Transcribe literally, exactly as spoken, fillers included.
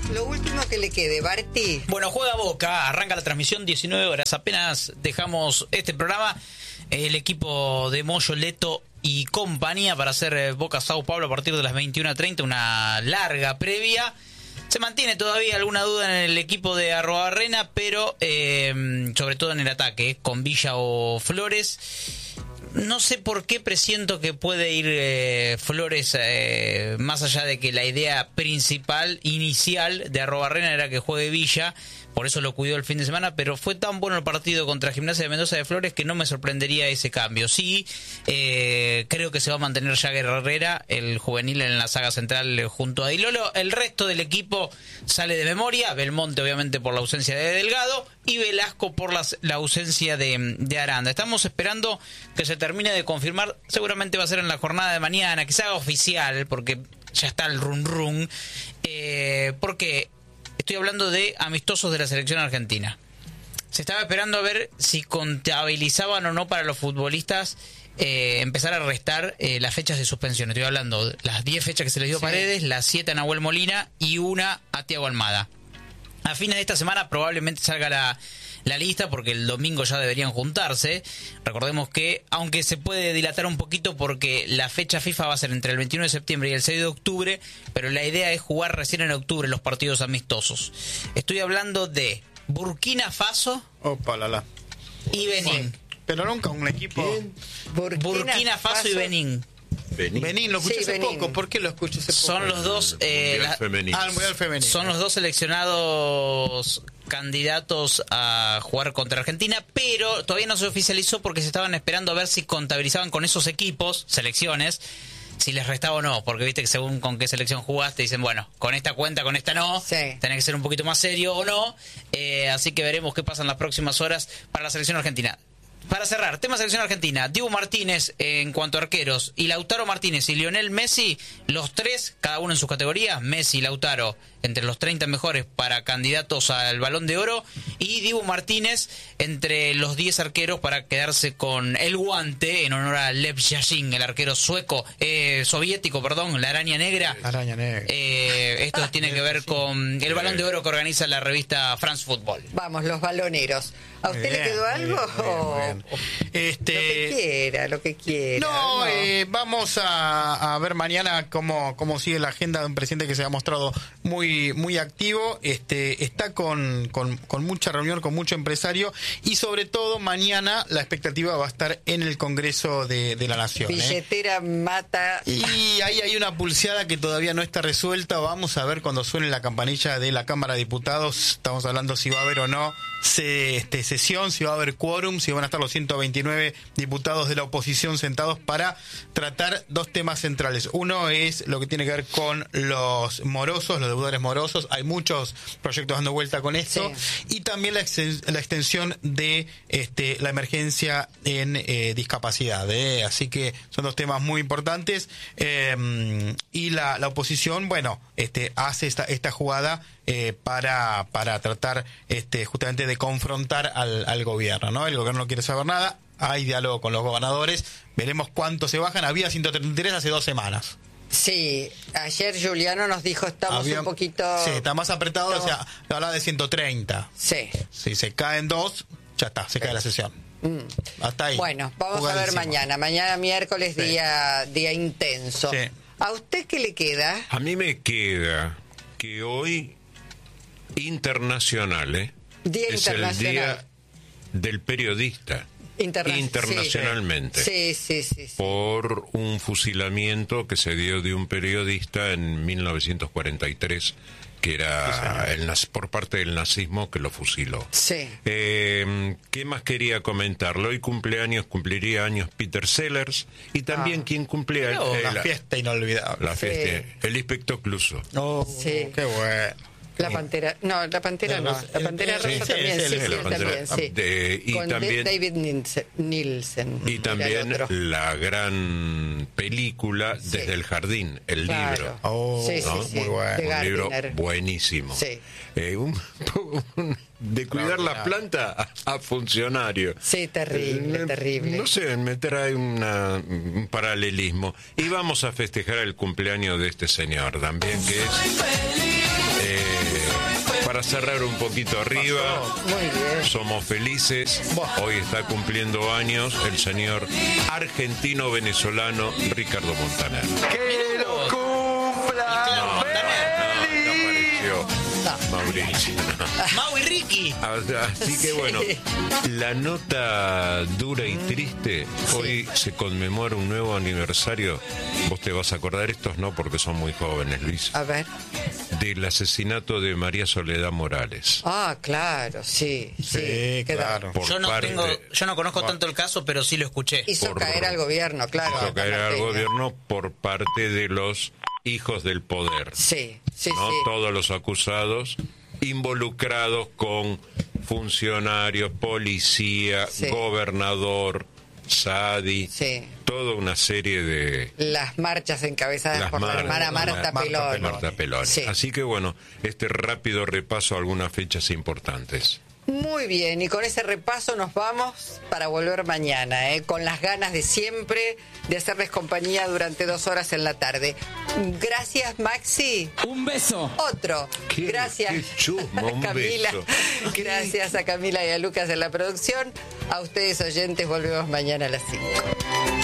Lo último que le quede, Barti. Bueno, juega Boca, arranca la transmisión diecinueve horas. Apenas dejamos este programa, el equipo de Moyo, Leto y compañía para hacer Boca Sao Paulo a partir de las veintiuna treinta, una larga previa. Se mantiene todavía alguna duda en el equipo de Arruabarrena, pero eh, sobre todo en el ataque, con Villa o Flores. No sé por qué presiento que puede ir eh, Flores, eh, más allá de que la idea principal, inicial de Arruabarrena era que juegue Villa, por eso lo cuidó el fin de semana, pero fue tan bueno el partido contra Gimnasia de Mendoza de Flores que no me sorprendería ese cambio. Sí, eh, creo que se va a mantener Jagger Herrera, el juvenil, en la saga central junto a Dilolo. El resto del equipo sale de memoria, Belmonte obviamente por la ausencia de Delgado y Velasco por las, la ausencia de, de Aranda. Estamos esperando que se termine de confirmar, seguramente va a ser en la jornada de mañana, que se haga oficial, porque ya está el run run, eh, porque estoy hablando de amistosos de la selección argentina. Se estaba esperando a ver si contabilizaban o no para los futbolistas eh, empezar a restar eh, las fechas de suspensión. Estoy hablando de las diez fechas que se les dio a Paredes, las siete a Nahuel Molina y una a Thiago Almada. A fines de esta semana probablemente salga la, la lista, porque el domingo ya deberían juntarse. Recordemos que, aunque se puede dilatar un poquito porque la fecha FIFA va a ser entre el veintiuno de septiembre y el seis de octubre, pero la idea es jugar recién en octubre los partidos amistosos. Estoy hablando de Burkina Faso Opa, la, la. y Benín. Pero nunca un equipo... Burkina, Burkina Faso, Faso y Benín. Benín. Benín, lo escuché sí, hace Benín. poco. ¿Por qué lo escuché hace poco? Son los dos eh, la, ah, el Mundial Femenino. Son los dos seleccionados candidatos a jugar contra Argentina, pero todavía no se oficializó porque se estaban esperando a ver si contabilizaban con esos equipos, selecciones, si les restaba o no, porque viste que según con qué selección jugaste dicen, bueno, con esta cuenta, con esta no, sí. Tenés que ser un poquito más serio o no, eh, así que veremos qué pasa en las próximas horas para la selección argentina. Para cerrar, tema selección argentina, Dibu Martínez eh, en cuanto a arqueros, y Lautaro Martínez y Lionel Messi, los tres, cada uno en sus categorías, Messi y Lautaro entre los treinta mejores para candidatos al Balón de Oro, y Dibu Martínez entre los diez arqueros para quedarse con el guante en honor a Lev Yashin, el arquero sueco, eh, soviético, perdón, la araña negra. Araña negra. Eh, esto tiene que ver con el Balón de Oro que organiza la revista France Football. Vamos, los baloneros. ¿A usted Bien, le quedó algo? Bien, bien, bien. Este... Lo que quiera, lo que quiera. No, No, eh, vamos a, a ver mañana cómo, cómo sigue la agenda de un presidente que se ha mostrado muy, muy activo. Este, está con, con, con mucha reunión, con mucho empresario, y sobre todo mañana la expectativa va a estar en el Congreso de, de la Nación. Billetera ¿eh? mata. Y ahí hay una pulseada que todavía no está resuelta. Vamos a ver cuando suene la campanilla de la Cámara de Diputados. Estamos hablando si va a haber o no se, este, sesión, si va a haber quórum, si van a estar los ciento veintinueve diputados de la oposición sentados para tratar dos temas centrales. Uno es lo que tiene que ver con los morosos, los deudores morosos. Hay muchos proyectos dando vuelta con esto. Sí. Y también la, ex, la extensión de este, la emergencia en eh, discapacidad. ¿eh? Así que son dos temas muy importantes. Eh, y la, la oposición, bueno, este, hace esta, esta jugada Eh, para para tratar este justamente de confrontar al, al gobierno, ¿no? El gobierno no quiere saber nada, hay diálogo con los gobernadores, veremos cuánto se bajan. Había ciento treinta y tres hace dos semanas. Sí, ayer Juliano nos dijo estamos Había, un poquito... Sí, está más apretado, estamos... o sea, hablaba de ciento treinta. Sí. Si se caen dos, ya está, se sí. cae la sesión. Mm. Hasta ahí. Bueno, vamos Jugadísimo. a ver mañana. Mañana miércoles, sí. día, día intenso. Sí. ¿A usted qué le queda? A mí me queda que hoy... Internacional, ¿eh? Día es internacional. el día del periodista. Interna- internacionalmente. Sí, sí, sí, sí. Por un fusilamiento que se dio de un periodista en mil novecientos cuarenta y tres, que era sí, el, por parte del nazismo, que lo fusiló. Sí. Eh, ¿Qué más quería comentarlo? Hoy cumpleaños, cumpliría años Peter Sellers, y también ah. quien cumplía... No, eh, la, la fiesta inolvidable. La fiesta, sí. el inspector Clouseau. Oh, sí. Qué bueno. La Pantera, no, la Pantera no, la Pantera Rosa sí, también, sí, sí, sí, sí también, sí. De, y con también, David Nielsen. Y también la gran película sí. Desde el Jardín, el claro. libro. Oh, sí, ¿no? sí, sí. Muy bueno. Un libro buenísimo. Sí. Eh, un, un, de cuidar la planta a, a funcionario. Sí, terrible, eh, terrible. No sé, me trae una, un paralelismo. Y vamos a festejar el cumpleaños de este señor también, que es... Eh, para cerrar un poquito arriba, Muy bien. somos felices. Hoy está cumpliendo años el señor argentino-venezolano Ricardo Montaner. ¡Que lo cumpla! Claro, No, no, no apareció Mauricio. Mau y Ricky. Así que bueno, la nota dura y triste, hoy se conmemora un nuevo aniversario. Vos te vas a acordar, estos no porque son muy jóvenes, Luis, A ver. del asesinato de María Soledad Morales. Ah, claro, sí. Sí, Sí, Queda- claro. Por Yo no parte- tengo, yo no conozco tanto el caso, pero sí lo escuché. Hizo Por- caer al gobierno, claro. Hizo caer al Peña. gobierno por parte de los hijos del poder. Sí, sí, ¿no? sí. Todos los acusados involucrados con funcionarios, policía, Sí. gobernador, Sadi, Sí. toda una serie de Las marchas encabezadas las por la mar- hermana Marta Marta Pelón. Pelón. Marta Pelón. Sí. Así que bueno, este rápido repaso a algunas fechas importantes. Muy bien, y con ese repaso nos vamos para volver mañana, ¿eh? Con las ganas de siempre de hacerles compañía durante dos horas en la tarde. Gracias, Maxi. Un beso. Otro. Qué- Gracias, qué chusma, un Camila. beso. Gracias a Camila y a Lucas en la producción. A ustedes, oyentes, volvemos mañana a las cinco.